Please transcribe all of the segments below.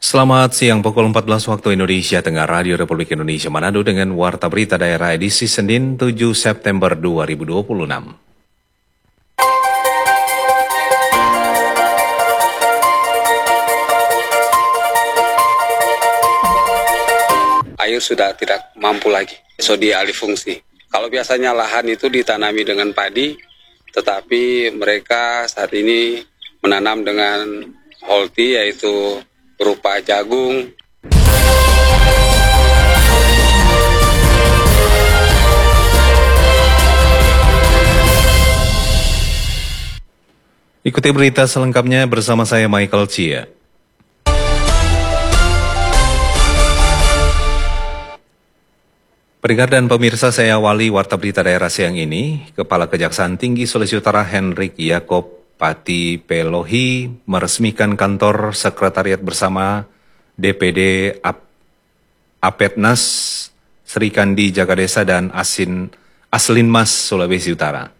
Selamat siang, pukul 14 waktu Indonesia Tengah, Radio Republik Indonesia Manado dengan Warta Berita Daerah edisi Senin 7 September 2026. Air sudah tidak mampu lagi, so dialih fungsi. Kalau biasanya lahan itu ditanami dengan padi, tetapi mereka saat ini menanam dengan holti, yaitu berupa jagung. Ikuti berita selengkapnya bersama saya Michael Chia. Pendengar dan pemirsa, saya awali Warta Berita Daerah siang ini. Kepala Kejaksaan Tinggi Sulawesi Utara Hendrik Jakob Pati Pelohi meresmikan kantor sekretariat bersama DPD Apetnas Srikandi Jagadesa dan Aslinmas Sulawesi Utara.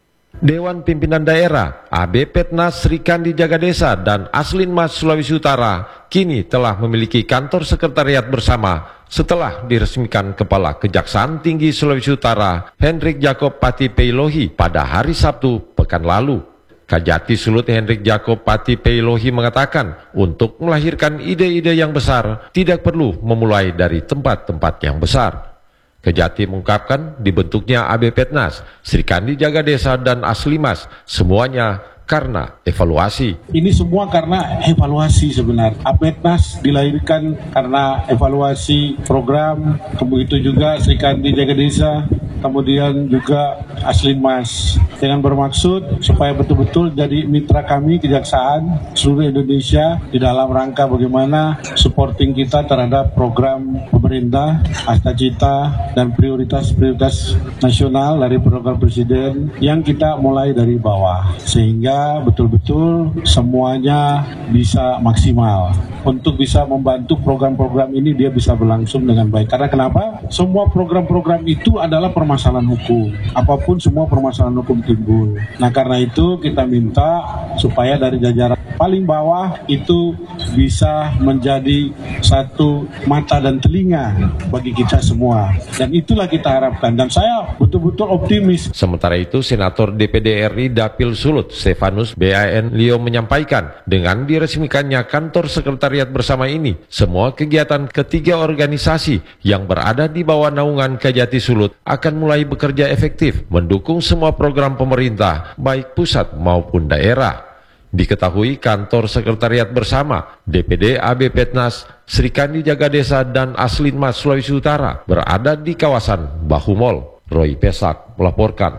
Dewan Pimpinan Daerah Apetnas Srikandi Jagadesa dan Aslinmas Sulawesi Utara kini telah memiliki kantor sekretariat bersama setelah diresmikan Kepala Kejaksaan Tinggi Sulawesi Utara Hendrik Jakob Pati Pelohi pada hari Sabtu pekan lalu. Kajati Sulut Hendrik Jakob Pati Pelohi mengatakan untuk melahirkan ide-ide yang besar tidak perlu memulai dari tempat-tempat yang besar. Kejati mengungkapkan dibentuknya Apetnas Srikandi Jagadesa dan Aslimas semuanya karena evaluasi. Ini semua karena evaluasi sebenarnya. Apetnas dilahirkan karena evaluasi program, begitu juga Srikandi Jagadesa, kemudian juga Aslinmas, dengan bermaksud supaya betul-betul jadi mitra kami Kejaksaan seluruh Indonesia di dalam rangka bagaimana supporting kita terhadap program pemerintah, cita dan prioritas-prioritas nasional dari program Presiden yang kita mulai dari bawah, sehingga betul-betul semuanya bisa maksimal. Untuk bisa membantu program-program ini dia bisa berlangsung dengan baik. Karena kenapa? Semua program-program itu adalah permasalahan hukum. Apapun semua permasalahan hukum timbul. Nah karena itu kita minta supaya dari jajaran paling bawah itu bisa menjadi satu mata dan telinga bagi kita semua. Dan itulah kita harapkan. Dan saya betul-betul optimis. Sementara itu Senator DPD RI Dapil Sulut Stefanus BAN Leo menyampaikan dengan diresmikannya kantor sekretariat bersama ini, semua kegiatan ketiga organisasi yang berada di bawah naungan Kajati Sulut akan mulai bekerja efektif mendukung semua program pemerintah baik pusat maupun daerah. Diketahui kantor sekretariat bersama DPD Apetnas Srikandi Jagadesa dan Aslinmas Sulawesi Utara berada di kawasan Bahu Mall. Roy Pesak melaporkan.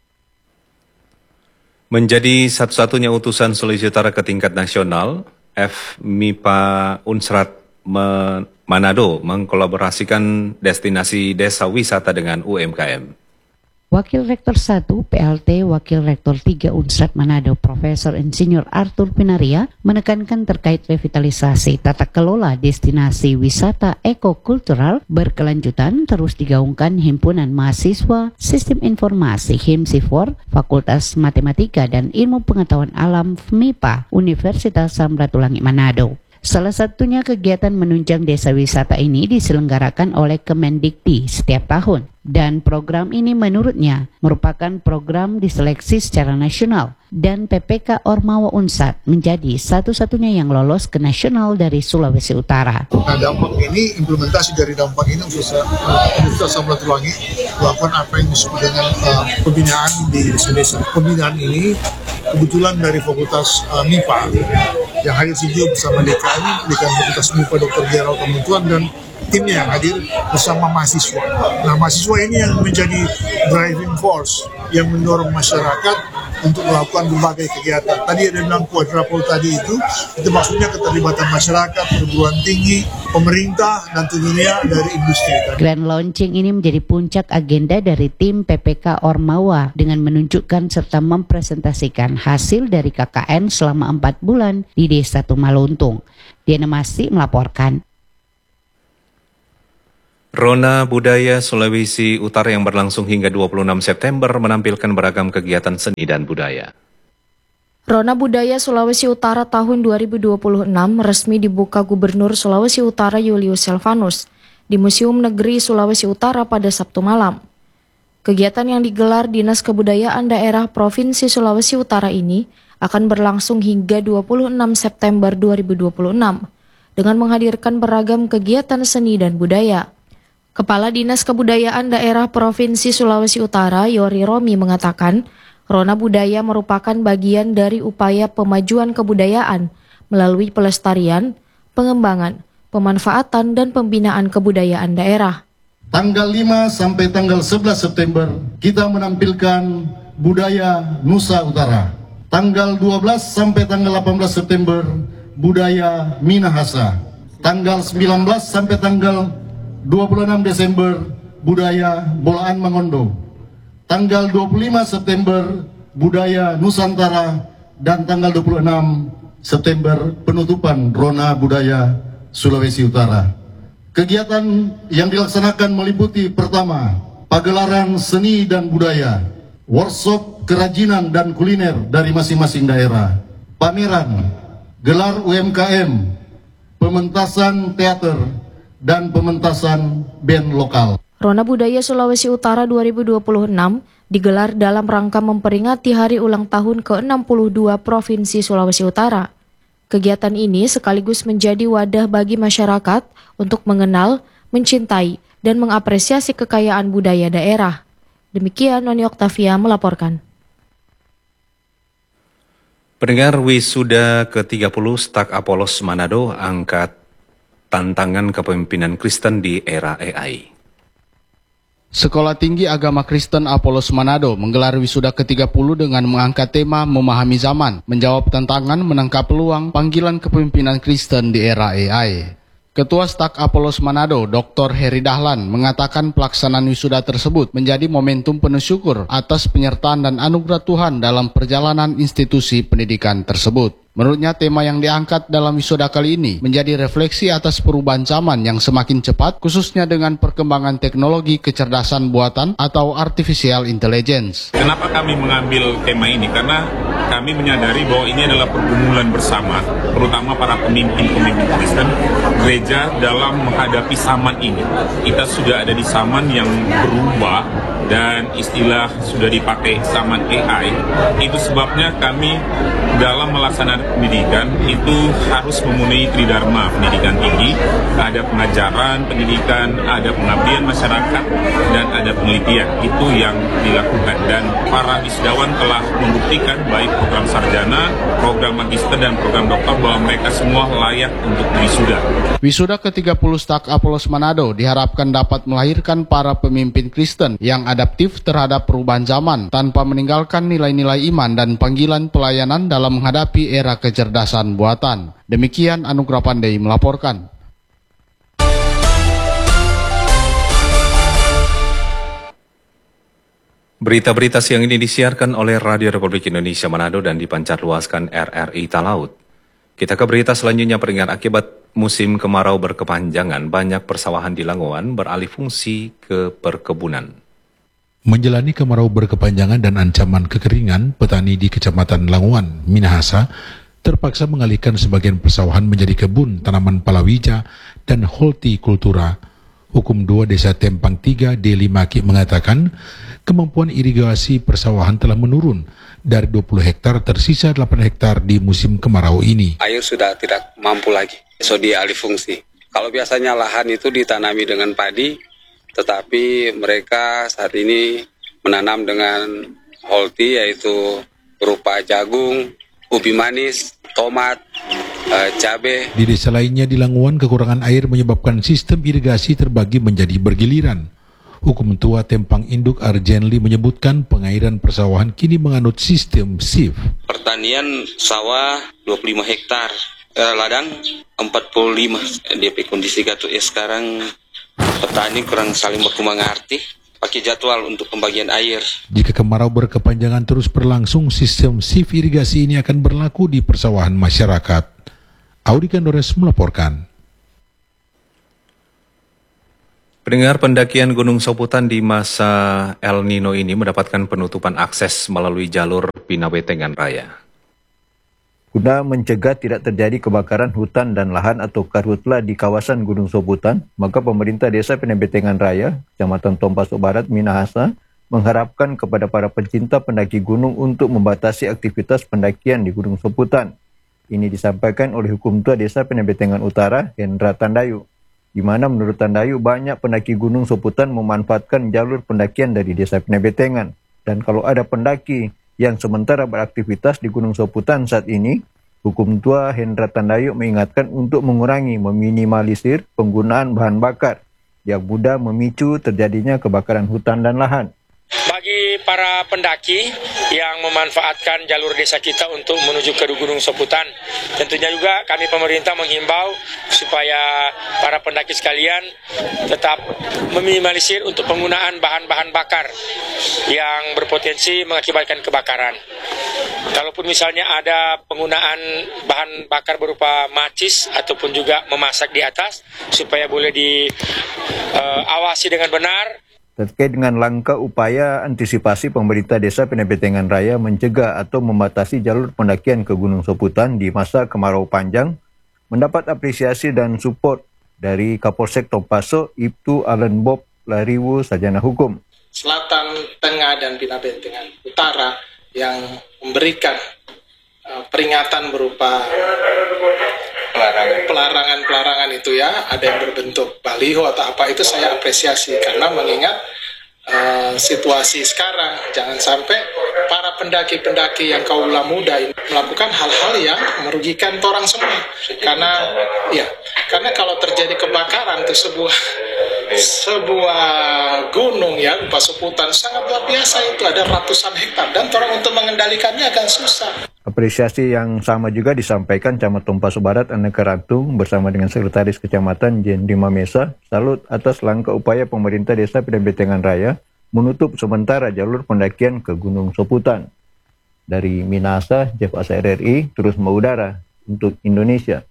Menjadi satu-satunya utusan Sulawesi Utara ke tingkat nasional, FMIPA Unsrat Manado mengkolaborasikan destinasi desa wisata dengan UMKM. Wakil Rektor 1 PLT Wakil Rektor 3 Unsrat Manado Profesor Insinyur Arthur Pinaria menekankan terkait revitalisasi tata kelola destinasi wisata ekokultural berkelanjutan terus digaungkan Himpunan Mahasiswa Sistem Informasi HIMSIFOR Fakultas Matematika dan Ilmu Pengetahuan Alam FMIPA Universitas Samratulangi Manado. Salah satunya kegiatan menunjang desa wisata ini diselenggarakan oleh Kemendikti setiap tahun. Dan program ini menurutnya merupakan program diseleksi secara nasional. Dan PPK Ormawa Unsat menjadi satu-satunya yang lolos ke nasional dari Sulawesi Utara. Nah dampak ini, implementasi dari dampak ini Universitas Samratulangi melakukan apa yang disebut dengan pembinaan di desa-desa. Pembinaan ini kebetulan dari Fakultas MIPA yang hadir sini bersama dekan Fakultas MIPA Dr. Gerald Kementuan dan timnya yang hadir bersama mahasiswa. Nah mahasiswa ini yang menjadi driving force yang mendorong masyarakat untuk melakukan berbagai kegiatan. Tadi ada bilang quadruple tadi itu maksudnya keterlibatan masyarakat, perguruan tinggi, pemerintah, dan tentunya dari industri. Grand launching ini menjadi puncak agenda dari tim PPK Ormawa dengan menunjukkan serta mempresentasikan hasil dari KKN selama 4 bulan di Desa Tumaluntung. Diana Masih melaporkan. Rona Budaya Sulawesi Utara yang berlangsung hingga 26 September menampilkan beragam kegiatan seni dan budaya. Rona Budaya Sulawesi Utara tahun 2026 resmi dibuka Gubernur Sulawesi Utara Julius Selvanus di Museum Negeri Sulawesi Utara pada Sabtu malam. Kegiatan yang digelar Dinas Kebudayaan Daerah Provinsi Sulawesi Utara ini akan berlangsung hingga 26 September 2026 dengan menghadirkan beragam kegiatan seni dan budaya. Kepala Dinas Kebudayaan Daerah Provinsi Sulawesi Utara, Yori Romi, mengatakan, Rona Budaya merupakan bagian dari upaya pemajuan kebudayaan melalui pelestarian, pengembangan, pemanfaatan, dan pembinaan kebudayaan daerah. Tanggal 5 sampai tanggal 11 September kita menampilkan budaya Nusa Utara. Tanggal 12 sampai tanggal 18 September budaya Minahasa. Tanggal 19 sampai tanggal 26 Desember budaya Bolaan Mangondo. Tanggal 25 September budaya Nusantara dan tanggal 26 September penutupan Rona Budaya Sulawesi Utara. Kegiatan yang dilaksanakan meliputi pertama, pagelaran seni dan budaya, workshop kerajinan dan kuliner dari masing-masing daerah, pameran, gelar UMKM, pementasan teater, dan pementasan band lokal. Rona Budaya Sulawesi Utara 2026 digelar dalam rangka memperingati hari ulang tahun ke-62 Provinsi Sulawesi Utara. Kegiatan ini sekaligus menjadi wadah bagi masyarakat untuk mengenal, mencintai, dan mengapresiasi kekayaan budaya daerah. Demikian Noni Oktavia melaporkan. Pendengar, wisuda ke-30 Stak Apolos Manado angkat tantangan kepemimpinan Kristen di era AI. Sekolah Tinggi Agama Kristen Apolos Manado menggelar wisuda ke-30 dengan mengangkat tema Memahami Zaman, menjawab tantangan menangkap peluang panggilan kepemimpinan Kristen di era AI. Ketua Stak Apolos Manado, Dr. Heri Dahlan, mengatakan pelaksanaan wisuda tersebut menjadi momentum penuh syukur atas penyertaan dan anugerah Tuhan dalam perjalanan institusi pendidikan tersebut. Menurutnya, tema yang diangkat dalam wisuda kali ini menjadi refleksi atas perubahan zaman yang semakin cepat, khususnya dengan perkembangan teknologi kecerdasan buatan atau artificial intelligence. Kenapa kami mengambil tema ini? Karena kami menyadari bahwa ini adalah pergumulan bersama, terutama para pemimpin-pemimpin Kristen, gereja dalam menghadapi zaman ini. Kita sudah ada di zaman yang berubah dan istilah sudah dipakai zaman AI. Itu sebabnya kami dalam melaksanakan pendidikan itu harus memenuhi tridharma pendidikan tinggi, ada pengajaran pendidikan, ada pengabdian masyarakat, dan ada penelitian. Itu yang dilakukan dan para wisudawan telah membuktikan baik program sarjana, program magister, dan program doktor bahwa mereka semua layak untuk wisuda. Wisuda ke-30 Stak Apolos Manado diharapkan dapat melahirkan para pemimpin Kristen yang adaptif terhadap perubahan zaman tanpa meninggalkan nilai-nilai iman dan panggilan pelayanan dalam menghadapi era kecerdasan buatan. Demikian Anugrah Pandai melaporkan. Berita-berita siang ini disiarkan oleh Radio Republik Indonesia Manado dan dipancarluaskan RRI Talaut. Kita ke berita selanjutnya. Peringat akibat musim kemarau berkepanjangan, banyak persawahan di Langowan beralih fungsi ke perkebunan. Menjalani kemarau berkepanjangan dan ancaman kekeringan, petani di Kecamatan Langowan, Minahasa, terpaksa mengalihkan sebagian persawahan menjadi kebun tanaman palawija dan hortikultura. Hukum 2 Desa Tempang 3 D5 Ki mengatakan kemampuan irigasi persawahan telah menurun dari 20 hektar tersisa 8 hektar di musim kemarau ini. Air sudah tidak mampu lagi, so dialih fungsi. Kalau biasanya lahan itu ditanami dengan padi, tetapi mereka saat ini menanam dengan holti, yaitu berupa jagung, ubi manis, tomat, cabai. Di desa lainnya di Langowan, kekurangan air menyebabkan sistem irigasi terbagi menjadi bergiliran. Hukum tua Tempang Induk Arjenli menyebutkan pengairan persawahan kini menganut sistem SIF. Pertanian sawah 25 hektar, ladang 45. DP kondisi gatu sekarang petani kurang saling baku mengerti, pakai jadwal untuk pembagian air. Jika kemarau berkepanjangan terus berlangsung, sistem SIF irigasi ini akan berlaku di persawahan masyarakat. Audi Kandores melaporkan. Pendengar, pendakian Gunung Soputan di masa El Nino ini mendapatkan penutupan akses melalui jalur Pinawetengan Raya. Guna mencegah tidak terjadi kebakaran hutan dan lahan atau karhutla di kawasan Gunung Soputan, maka pemerintah Desa Penembetengan Raya, Kecamatan Tompasok Barat, Minahasa, mengharapkan kepada para pencinta pendaki gunung untuk membatasi aktivitas pendakian di Gunung Soputan. Ini disampaikan oleh Hukum Tua Desa Penembetengan Utara, Hendra Tandayu, di mana menurut Tandayu banyak pendaki Gunung Soputan memanfaatkan jalur pendakian dari Desa Penembetengan. Dan kalau ada pendaki yang sementara beraktivitas di Gunung Soputan saat ini, Hukum Tua Hendra Tandayu mengingatkan untuk mengurangi, meminimalisir penggunaan bahan bakar yang mudah memicu terjadinya kebakaran hutan dan lahan. Bagi para pendaki yang memanfaatkan jalur desa kita untuk menuju ke Gunung Soputan, tentunya juga kami pemerintah menghimbau supaya para pendaki sekalian tetap meminimalisir untuk penggunaan bahan-bahan bakar yang berpotensi mengakibatkan kebakaran. Kalaupun misalnya ada penggunaan bahan bakar berupa macis ataupun juga memasak di atas, supaya boleh diawasi dengan benar. Terkait dengan langkah upaya antisipasi pemerintah Desa Penembetengan Raya mencegah atau membatasi jalur pendakian ke Gunung Soputan di masa kemarau panjang, mendapat apresiasi dan support dari Kapolsek Tompasok, Ibtu Alan Bob Lariwu, Sarjana Hukum. Selatan, Tengah, dan Penembetengan Utara yang memberikan peringatan berupa pelarangan itu ya, ada yang berbentuk baliho atau apa, itu saya apresiasi karena mengingat situasi sekarang, jangan sampai para pendaki-pendaki yang kaula muda ini melakukan hal-hal yang merugikan orang semua, karena kalau terjadi kebakaran itu sebuah gunung ya, berupa Soputan sangat luar biasa, itu ada ratusan hektar dan orang untuk mengendalikannya akan susah. Apresiasi yang sama juga disampaikan Camat Tompasok Barat Anneke Rantung bersama dengan Sekretaris Kecamatan Jen Dima Mesa. Salut atas langkah upaya pemerintah Desa Penembetengan Raya menutup sementara jalur pendakian ke Gunung Soputan. Dari Minahasa, Jeff Asa RRI terus mengudara untuk Indonesia.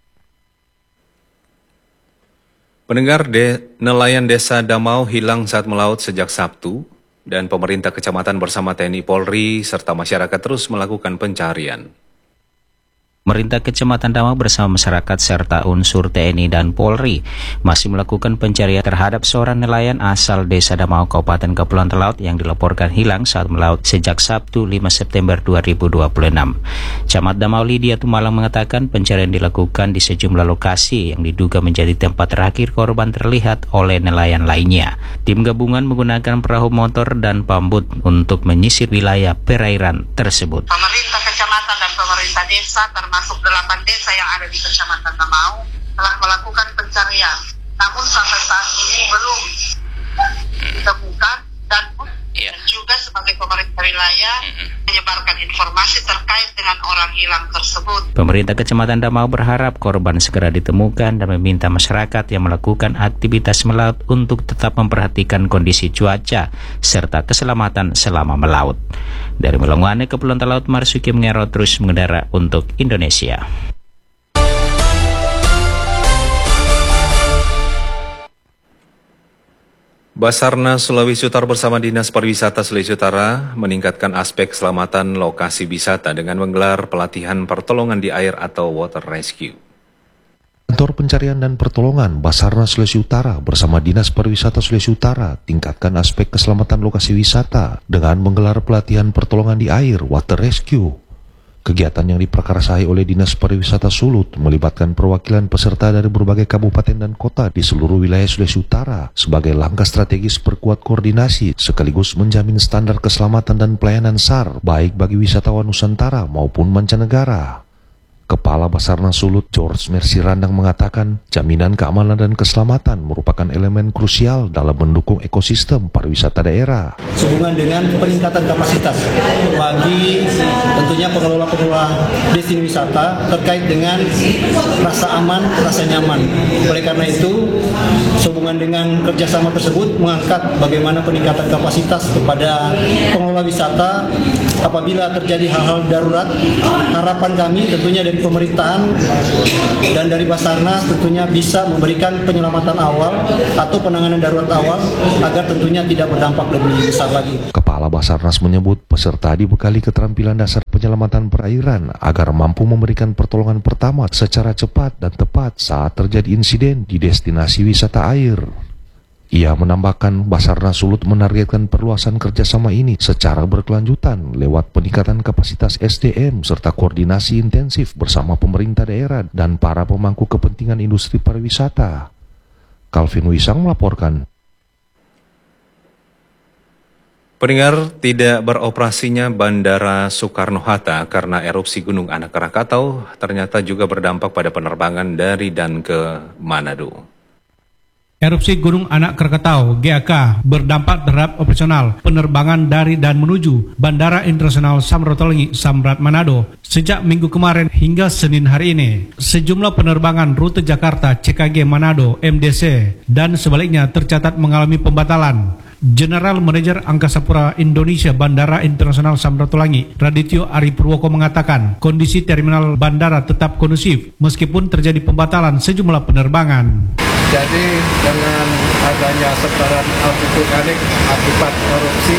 Pendengar, nelayan Desa Damau hilang saat melaut sejak Sabtu, dan pemerintah kecamatan bersama TNI Polri serta masyarakat terus melakukan pencarian. Pemerintah Kecamatan Damau bersama masyarakat serta unsur TNI dan Polri masih melakukan pencarian terhadap seorang nelayan asal Desa Damau, Kabupaten Kepulauan Talaut yang dilaporkan hilang saat melaut sejak Sabtu 5 September 2026. Camat Damau Lydia Tumalang mengatakan pencarian dilakukan di sejumlah lokasi yang diduga menjadi tempat terakhir korban terlihat oleh nelayan lainnya. Tim gabungan menggunakan perahu motor dan pambut untuk menyisir wilayah perairan tersebut. Pemerintah kecamatan dan pemerintah desa termasuk 8 desa yang ada di Kecamatan Damau telah melakukan pencarian. Namun sampai saat ini belum ditemukan dan juga sebagai pemerintah wilayah menyebarkan informasi terkait dengan orang hilang tersebut. Pemerintah Kecamatan Damau berharap korban segera ditemukan dan meminta masyarakat yang melakukan aktivitas melaut untuk tetap memperhatikan kondisi cuaca serta keselamatan selama melaut. Dari Melongwane, Kepulauan Talaut, Marsuki Mengero terus mengendara untuk Indonesia. Basarnas Sulawesi Utara bersama Dinas Pariwisata Sulawesi Utara meningkatkan aspek keselamatan lokasi wisata dengan menggelar pelatihan pertolongan di air atau water rescue. Kantor Pencarian dan Pertolongan Basarnas Sulawesi Utara bersama Dinas Pariwisata Sulawesi Utara tingkatkan aspek keselamatan lokasi wisata dengan menggelar pelatihan pertolongan di air water rescue. Kegiatan yang diprakarsai oleh Dinas Pariwisata Sulut melibatkan perwakilan peserta dari berbagai kabupaten dan kota di seluruh wilayah Sulawesi Utara sebagai langkah strategis perkuat koordinasi sekaligus menjamin standar keselamatan dan pelayanan SAR baik bagi wisatawan Nusantara maupun mancanegara. Kepala Basarnas Sulut George Mercy Randang mengatakan jaminan keamanan dan keselamatan merupakan elemen krusial dalam mendukung ekosistem pariwisata daerah. Sehubungan dengan peningkatan kapasitas bagi tentunya pengelola-pengelola destinasi wisata terkait dengan rasa aman, rasa nyaman. Oleh karena itu, sehubungan dengan kerjasama tersebut mengangkat bagaimana peningkatan kapasitas kepada pengelola wisata apabila terjadi hal-hal darurat. Harapan kami tentunya dari pemerintahan dan dari Basarnas tentunya bisa memberikan penyelamatan awal atau penanganan darurat awal agar tentunya tidak berdampak lebih besar lagi. Kepala Basarnas menyebut peserta dibekali keterampilan dasar penyelamatan perairan agar mampu memberikan pertolongan pertama secara cepat dan tepat saat terjadi insiden di destinasi wisata air. Ia menambahkan Basarnas Sulut menargetkan perluasan kerjasama ini secara berkelanjutan lewat peningkatan kapasitas SDM serta koordinasi intensif bersama pemerintah daerah dan para pemangku kepentingan industri pariwisata. Calvin Wisang melaporkan. Pendengar, tidak beroperasinya Bandara Soekarno-Hatta karena erupsi Gunung Anak Krakatau ternyata juga berdampak pada penerbangan dari dan ke Manado. Erupsi Gunung Anak Krakatau (GAK) berdampak terhadap operasional penerbangan dari dan menuju Bandara Internasional Samratulangi Samrat Manado sejak minggu kemarin hingga Senin hari ini. Sejumlah penerbangan rute Jakarta CKG Manado MDC dan sebaliknya tercatat mengalami pembatalan. General Manager Angkasa Pura Indonesia Bandara Internasional Samratulangi Radityo Ari Purwoko mengatakan kondisi terminal bandara tetap kondusif meskipun terjadi pembatalan sejumlah penerbangan. Jadi dengan adanya sebaran abu vulkanik akibat erupsi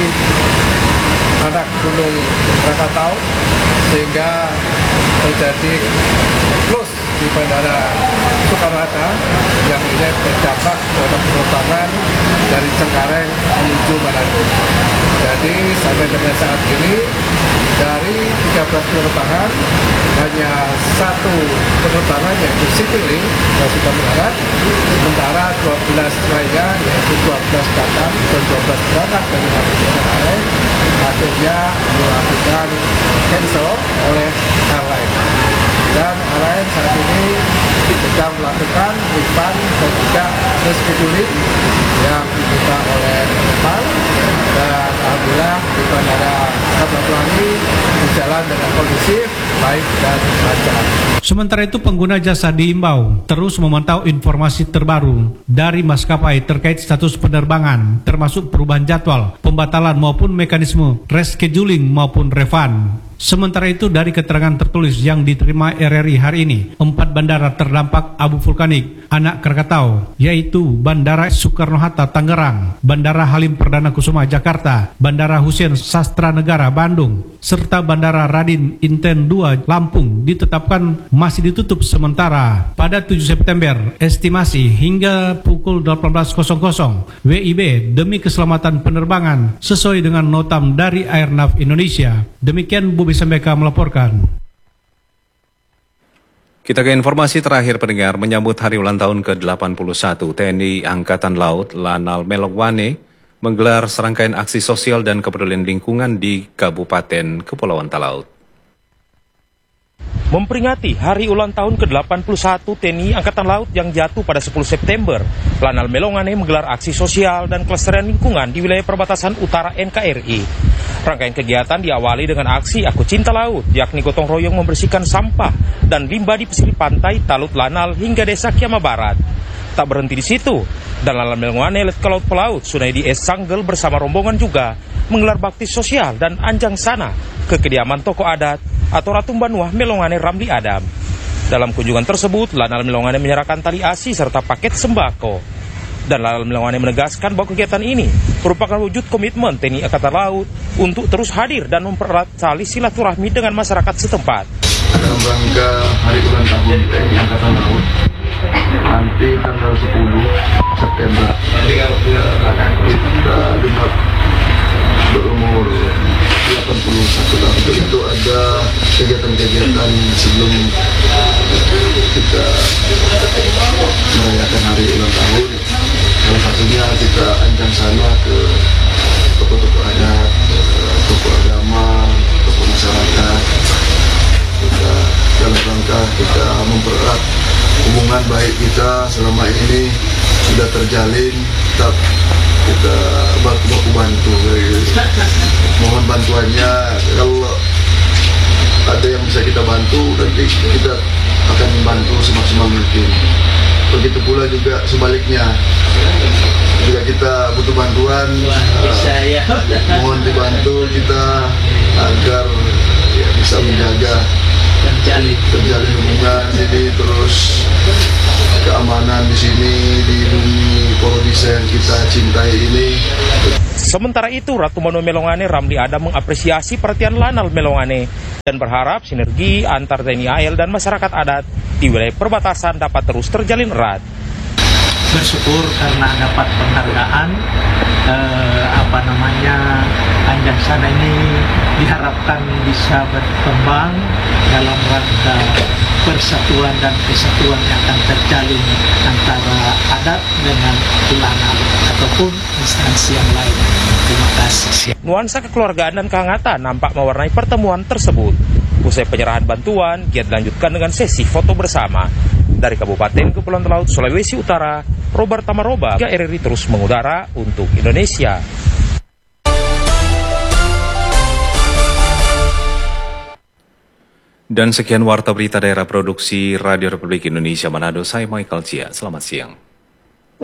anak Gunung Krakatau sehingga terjadi close di Bandara Soekarno-Hatta yang ini berdampak terhadap penerbangan dari Cengkareng menuju Manado. Jadi sampai dengan saat ini dari 13 penerbangan hanya satu penerbangan yaitu Citylink yang sudah mendarat, sementara 12 lainnya yaitu 12 datang dan 12 berangkat dari Cengkareng akhirnya melakukan cancel oleh airline. Dan airline saat ini sedang melakukan refund dan juga rescheduling yang diminta oleh penumpang, dan alhamdulillah di Bandara Samratulangi berjalan dengan kondusif, baik dan lancar. Sementara itu pengguna jasa diimbau terus memantau informasi terbaru dari maskapai terkait status penerbangan termasuk perubahan jadwal, pembatalan maupun mekanisme rescheduling maupun refund. Sementara itu dari keterangan tertulis yang diterima RRI hari ini, 4 bandara terdampak abu vulkanik Anak Krakatau, yaitu Bandara Soekarno-Hatta Tangerang, Bandara Halim Perdana Kusuma Jakarta, Bandara Hussein Sastra Negara Bandung, serta Bandara Radin Inten II Lampung ditetapkan masih ditutup sementara pada 7 September. Estimasi hingga pukul 18.00 WIB demi keselamatan penerbangan sesuai dengan notam dari Airnav Indonesia. Demikian Bobi Sambeka melaporkan. Kita ke informasi terakhir pendengar, menyambut hari ulang tahun ke-81 TNI Angkatan Laut, Lanal Melongwane menggelar serangkaian aksi sosial dan kepedulian lingkungan di Kabupaten Kepulauan Talaut. Memperingati hari ulang tahun ke-81 TNI Angkatan Laut yang jatuh pada 10 September, Lanal Melongwane menggelar aksi sosial dan kelestarian lingkungan di wilayah perbatasan utara NKRI. Rangkaian kegiatan diawali dengan aksi Aku Cinta Laut, yakni gotong royong membersihkan sampah dan limbah di pesisir pantai Talut Lanal hingga desa Kiama Barat. Tak berhenti di situ, dan Lanal Melongwane ke Laut Pelaut Sunaidi S. Sanggel bersama rombongan juga menggelar bakti sosial dan anjang sana ke kediaman tokoh adat atau Ratu Banuah Melongwane Ramli Adam. Dalam kunjungan tersebut, Lanal Melongwane menyerahkan tali asi serta paket sembako. Dan Lanal Melongwane menegaskan bahwa kegiatan ini merupakan wujud komitmen TNI Angkatan Laut untuk terus hadir dan mempererat tali silaturahmi dengan masyarakat setempat. Dalam rangka hari ulang tahun TNI Angkatan Laut, nanti tanggal 10 September kita genap berumur 81 tahun. Untuk itu ada kegiatan-kegiatan sebelum kita merayakan hari ulang tahun. Salah satunya kita ancang sana ke tokoh-tokoh adat, tokoh agama, tokoh masyarakat. Kita dalam rangka kita mempererat hubungan baik kita selama ini sudah terjalin, tetap kita baku bantu. Mohon bantuannya, kalau ada yang bisa kita bantu nanti kita akan membantu semaksimal mungkin. Begitu pula juga sebaliknya, jika kita butuh bantuan, mohon dibantu kita agar bisa menjaga terjalin hubungan ini, terus keamanan di sini dilindungi para desa yang kita cintai ini. Sementara itu, Ratu Mano Melongane Ramli Adam mengapresiasi perhatian Lanal Melongane dan berharap sinergi antar TNI AL dan masyarakat adat di wilayah perbatasan dapat terus terjalin erat. Bersyukur karena dapat penghargaan Anjang Sana ini diharapkan bisa berkembang dalam rangka persatuan dan kesatuan yang akan terjalin antara adat dengan Lanal ataupun instansi yang lain. Terima kasih. Nuansa kekeluargaan dan kehangatan nampak mewarnai pertemuan tersebut. Usai penyerahan bantuan, giat dilanjutkan dengan sesi foto bersama. Dari Kabupaten Kepulauan Talaut, Sulawesi Utara, Robert Tamaroba, RRI terus mengudara untuk Indonesia. Dan sekian Warta Berita Daerah Produksi Radio Republik Indonesia Manado, saya Michael Cia. Selamat siang.